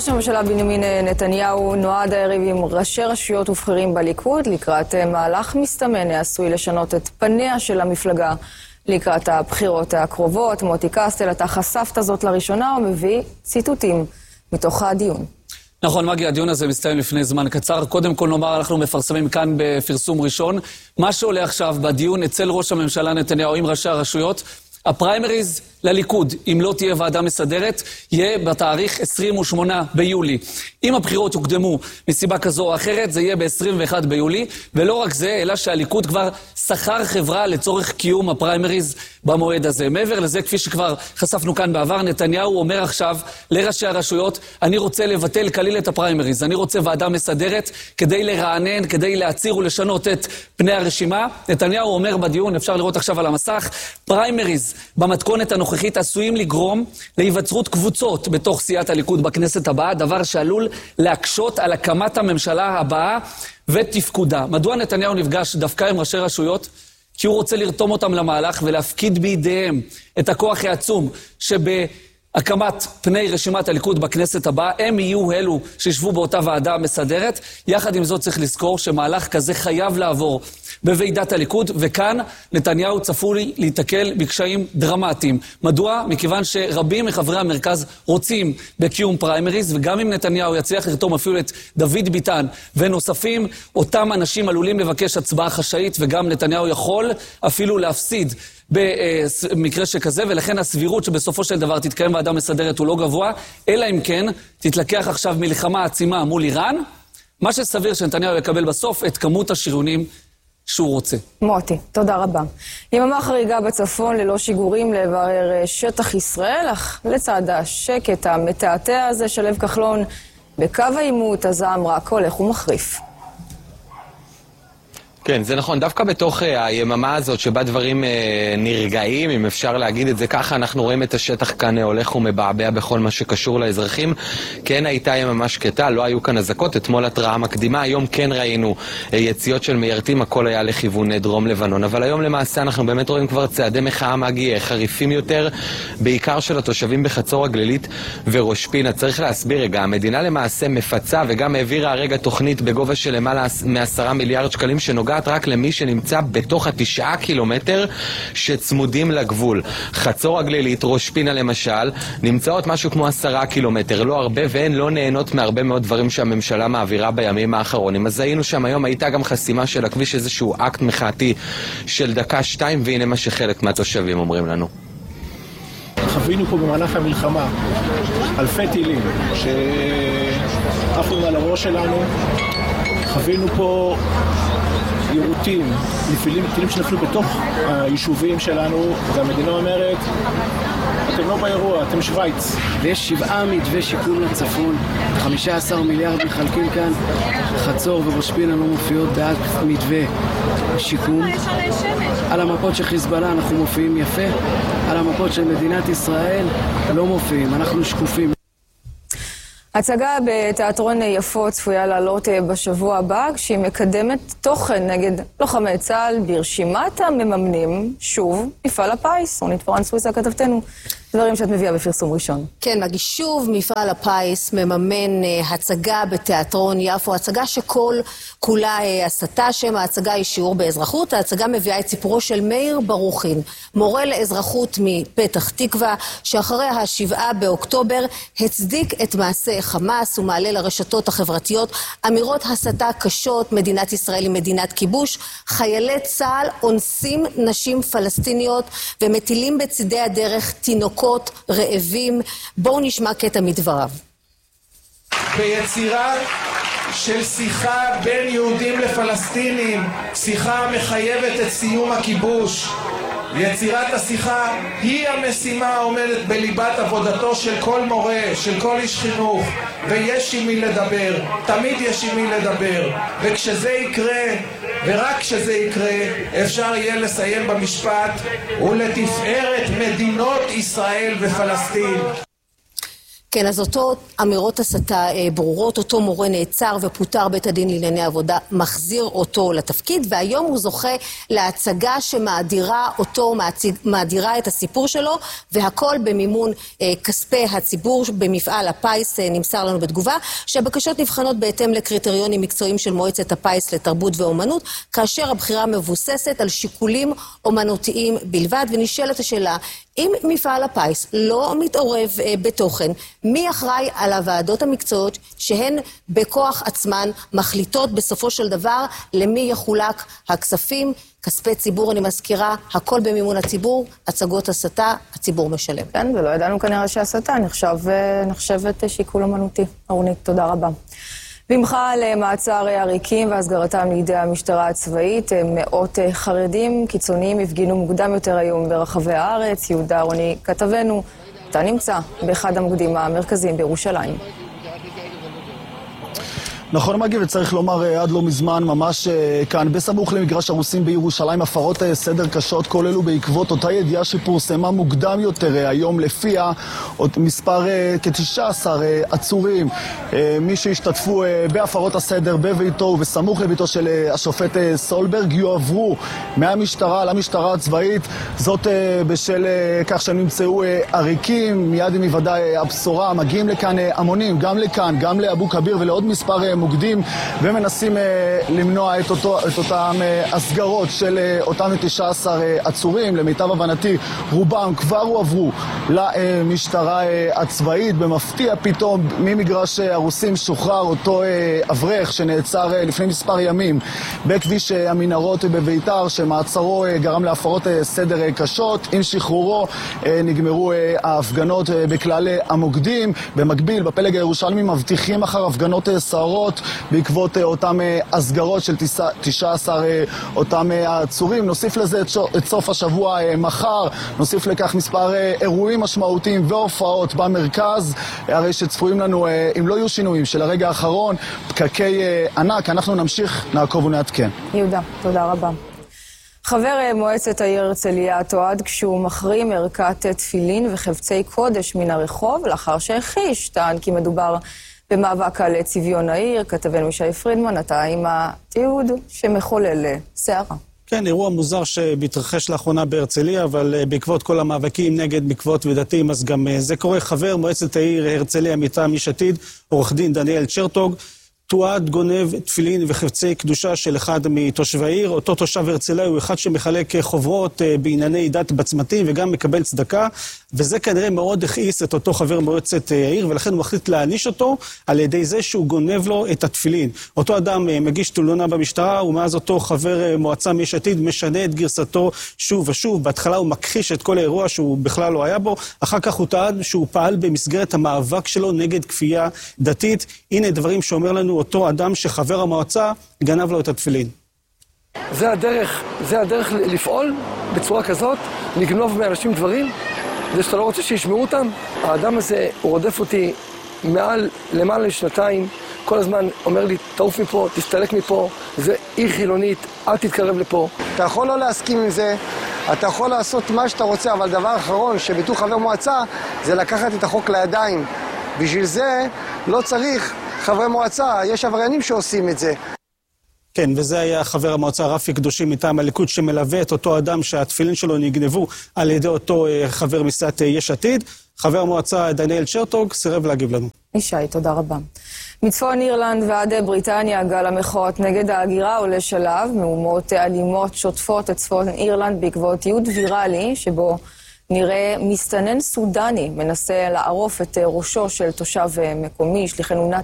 ראש הממשלה בנימין נתניהו נועד הערב עם ראשי רשויות ובכירים בליכוד לקראת מהלך מסתמן העשוי לשנות את פניה של המפלגה לקראת הבחירות הקרובות. מוטי קסטל, אתה חשפת זאת לראשונה ומביא ציטוטים מתוך הדיון. נכון, מגי, הדיון הזה מסתיים לפני זמן קצר. קודם כל נאמר, אנחנו מפרסמים כאן בפרסום ראשון. מה שעולה עכשיו בדיון אצל ראש הממשלה נתניהו עם ראשי הרשויות, הפריימריז לליכוד, אם לא תהיה ועדה מסדרת, יהיה בתאריך 28 ביולי. אם הבחירות יוקדמו מסיבה כזו או אחרת, זה יהיה ב-21 ביולי, ולא רק זה, אלא שהליכוד כבר שכר חברה לצורך קיום הפריימריז במועד הזה. מעבר לזה, כפי שכבר חשפנו כאן בעבר, נתניהו אומר עכשיו לראשי הרשויות, אני רוצה לבטל כליל את הפריימריז, אני רוצה ועדה מסדרת כדי לרענן, כדי להציר ולשנות את פני הרשימה. נתניהו אומר בדיון, אפשר לראות עכשיו על המסך, פריימריז במתכונת הנוכחית עשויים לגרום להיווצרות קבוצות בתוך סיעת הליכוד בכנסת הבאה, דבר שעלול להקשות על הקמת הממשלה הבאה ותפקודה. מדוע נתניהו נפגש דווקא עם ראשי רשויות? כי הוא רוצה לרתום אותם למהלך ולהפקיד בידיהם את הכוח העצום הקמת פני רשימת הליכוד בכנסת הבאה. הם יהיו אלו שישבו באותה ועדה מסדרת. יחד עם זאת צריך לזכור שמהלך כזה חייב לעבור בוועידת הליכוד, וכאן נתניהו צפוי להתקל בקשיים דרמטיים. מדוע? מכיוון שרבים מחברי המרכז רוצים בקיום פריימריז, וגם אם נתניהו יצליח לרתום אפילו את דוד ביטן ונוספים, אותם אנשים עלולים לבקש הצבעה חשאית, וגם נתניהו יכול אפילו להפסיד במקרה שכזה, ולכן הסבירות שבסופו של דבר תתקיים ועדה מסדרת הוא לא גבוה, אלא אם כן תתלקח עכשיו מלחמה עצימה מול איראן, מה שסביר שנתניהו יקבל בסוף את כמות השריונים שהוא רוצה. מוטי, תודה רבה. יממה חריגה בצפון ללא שיגורים לעבר שטח ישראל, אך לצד השקט המתעתע הזה שלב כחלון בקו העימות, הזעם רק הולך ומחריף. כן, זה נכון. דווקא בתוך היממה הזאת שבה דברים נרגעים, אם אפשר להגיד את זה ככה, אנחנו רואים את השטח כאן הולך ומבעבע בכל מה שקשור לאזרחים. כן, הייתה יממה שקטה, לא היו כאן אזעקות. אתמול התראה מקדימה, היום כן ראינו יציאות של מיירטים, הכל היה לכיוון דרום לבנון. אבל היום למעשה אנחנו באמת רואים כבר צעדי מחאה מגי חריפים יותר, בעיקר של התושבים בחצור הגלילית וראש פינה. צריך להסביר רגע, המדינה למעשה מפצה וגם העבירה הרגע תוכנית בגובה של למעלה מ10 מיליארד שקלים שנוגעת רק למי שנמצא בתוך 9 קילומטר שצמודים לגבול. חצור הגלילית, ראש פינה למשל, נמצאות משהו כמו 10 קילומטר, לא הרבה, והן לא נהנות מהרבה מאוד דברים שהממשלה מעבירה בימים האחרונים. אז היינו שם היום, הייתה גם חסימה של הכביש, איזשהו אקט מחאתי של דקה-שתיים, והנה מה שחלק מהתושבים אומרים לנו. חווינו פה במהלך המלחמה אלפי טילים שעפו על הראש שלנו, חווינו פה יירוטים, טילים שנפלו בתוך היישובים שלנו, והמדינה אומרת, אתם לא באירוע, אתם שוויץ. ויש 7 מתווה שיקום לצפון, 15 מיליארד מחלקים כאן, חצור וראש פינה לא מופיעות בעד מתווה שיקום. על המפות של חיזבאללה אנחנו מופיעים יפה, על המפות של מדינת ישראל לא מופיעים, אנחנו שקופים. הצגה בתיאטרון יפו צפויה לעלות בשבוע הבא, כשהיא מקדמת תוכן נגד לוחמי צה"ל ברשימת המממנים, שוב, מפעל הפיס. רונית פרנסוויסה כתבתנו דברים שאת מביאה בפרסום ראשון. כן, מגי, שוב מפעל הפיס מממן הצגה בתיאטרון יפו, הצגה שכל כולה הסתה, שם ההצגה היא שיעור באזרחות. ההצגה מביאה את סיפורו של מאיר ברוכין, מורה לאזרחות מפתח תקווה, שאחרי 7 באוקטובר הצדיק את מעשה חמאס ומעלה לרשתות החברתיות אמירות הסתה קשות, מדינת ישראל היא מדינת כיבוש, חיילי צה"ל אונסים נשים פלסטיניות ומטילים בצדי הדרך תינוקות רעבים. בואו נשמע קטע מדבריו. ביצירה של שיחה בין יהודים לפלסטינים, שיחה מחייבת את סיום הכיבוש. יצירת השיחה היא המשימה העומדת בליבת עבודתו של כל מורה, של כל איש חינוך, ויש עם מי לדבר, תמיד יש עם מי לדבר, וכשזה יקרה, ורק כשזה יקרה, אפשר יהיה לסיים במשפט ולתפארת מדינות ישראל ופלסטין. כן, אז אותו אמירות הסתה ברורות, אותו מורה נעצר ופוטר בית הדין לענייני עבודה, מחזיר אותו לתפקיד, והיום הוא זוכה להצגה שמאדירה אותו, מאדירה את הסיפור שלו, והכל במימון כספי הציבור במפעל הפיס. נמסר לנו בתגובה שהבקשות נבחנות בהתאם לקריטריונים מקצועיים של מועצת הפיס לתרבות ואומנות, כאשר הבחירה מבוססת על שיקולים אומנותיים בלבד, ונשאלת השאלה, אם מפעל הפיס לא מתעורב בתוכן, מי אחראי על הוועדות המקצועיות שהן בכוח עצמן מחליטות בסופו של דבר למי יחולק הכספים? כספי ציבור, אני מזכירה, הכל במימון הציבור, הצגות הסתה, הציבור משלם. כן, ולא ידענו כנראה שהסתה נחשבת שיקול אומנותי. אורנית, תודה רבה. במחה למעצר עריקים והסגרתם לידי המשטרה הצבאית, מאות חרדים קיצוניים הפגינו מוקדם יותר היום ברחבי הארץ. יהודה רוני כתבנו, אתה נמצא באחד המוקדים המרכזיים בירושלים. נכון מגי, וצריך לומר עד לא מזמן ממש כאן בסמוך למגרש הרוסים בירושלים הפרות סדר קשות כוללו בעקבות אותה ידיעה שפורסמה מוקדם יותר היום, לפיה עוד מספר כ-19 עצורים מי שהשתתפו בהפרות הסדר בביתו ובסמוך לביתו של השופט סולברג יועברו מהמשטרה למשטרה הצבאית, זאת בשל כך שהם נמצאו עריקים. מיד עם היוודע הבשורה מגיעים לכאן המונים, גם לכאן, גם לאבו כביר ולעוד מספר מוקדים, ומנסים למנוע את אותם הסגרות של אותם 19 עצורים. למיטב הבנתי רובם כבר הועברו למשטרה הצבאית. במפתיע פתאום ממגרש הרוסים שוחרר אותו אברך שנעצר לפני מספר ימים בכביש המנהרות בביתר, שמעצרו גרם להפרות סדר קשות. עם שחרורו נגמרו ההפגנות בכלל המוקדים. במקביל בפלג הירושלמי מבטיחים אחר הפגנות סערות בעקבות אותם הסגרות של 19 אותם העצורים. נוסיף לזה את סוף השבוע מחר, נוסיף לכך מספר אירועים משמעותיים והופעות במרכז, הרי שצפויים לנו, אם לא יהיו שינויים של הרגע האחרון, פקקי ענק. אנחנו נמשיך, נעקוב ונעדכן. יהודה, תודה רבה. חבר מועצת העיר הרצליה תועד כשהוא מחרים ערכת תפילין וחפצי קודש מן הרחוב, לאחר שהחיש, טען כי מדובר במאבק על צביון העיר. כתבנו ישי פרידמן, אתה עם התיעוד שמחולל סערה. כן, אירוע מוזר שמתרחש לאחרונה בהרצליה, אבל בעקבות כל המאבקים נגד מקוואות ודתיים, אז גם זה קורה. חבר מועצת העיר הרצליה מטעם יש עתיד, עורך דין דניאל צ'רטוג, תועד גונב תפילין וחפצי קדושה של אחד מתושבי העיר. אותו תושב הרצליה הוא אחד שמחלק חוברות בענייני דת בצמתים וגם מקבל צדקה, וזה כנראה מאוד הכעיס את אותו חבר מועצת העיר, ולכן הוא מחליט להעניש אותו על ידי זה שהוא גונב לו את התפילין. אותו אדם מגיש תלונה במשטרה, ומאז אותו חבר מועצה מיש עתיד משנה את גרסתו שוב ושוב. בהתחלה הוא מכחיש את כל האירוע שהוא בכלל לא היה בו, אחר כך הוא טען שהוא פעל במסגרת המאבק שלו נגד כפייה דתית. הנה דברים שאומר לנו אותו אדם שחבר המועצה גנב לו את התפילין. זה הדרך לפעול בצורה כזאת, לגנוב מאנשים דברים, זה שאתה לא רוצה שישמעו אותם. האדם הזה הוא רודף אותי למעלה לשנתיים, כל הזמן אומר לי, תעוף מפה, תסתלק מפה, זה עיר חילונית, אל תתקרב לפה. אתה יכול לא להסכים עם זה, אתה יכול לעשות מה שאתה רוצה, אבל דבר אחרון שבתור חבר מועצה זה לקחת את החוק לידיים. בשביל זה לא צריך חברי מועצה, יש עבריינים שעושים את זה. כן, וזה היה חבר המועצה רפי קדושים מטעם הליכוד שמלווה את אותו אדם שהתפילין שלו נגנבו על ידי אותו חבר מסיעת יש עתיד. חבר המועצה דניאל צ'רטוג סירב להגיב לנו. ישי, תודה רבה. מצפון אירלנד ועד בריטניה גל המחאות נגד ההגירה עולה שלב. מהומות אלימות שוטפות את צפון אירלנד בעקבות תיעוד ויראלי שבו נראה מסתנן סודני מנסה לערוף את ראשו של תושב מקומי. שליחנו